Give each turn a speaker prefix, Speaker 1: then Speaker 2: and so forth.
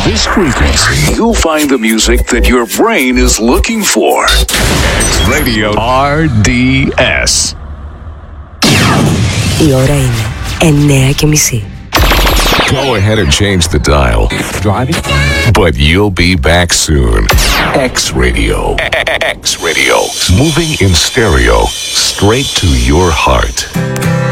Speaker 1: this frequency, you'll find the music that your brain is looking for. X Radio RDS.
Speaker 2: Η ώρα είναι 9:30.
Speaker 1: Go ahead and change the dial.
Speaker 3: Driving?
Speaker 1: But you'll be back soon. X Radio. X Radio. Moving in stereo straight to your heart.